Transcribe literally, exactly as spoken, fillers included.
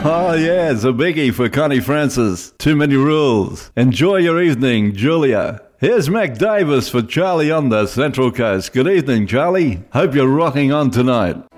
Oh yeah, it's a biggie for Connie Francis. Too many rules. Enjoy your evening, Julia. Here's Mac Davis for Charlie on the Central Coast. Good evening, Charlie. Hope you're rocking on tonight.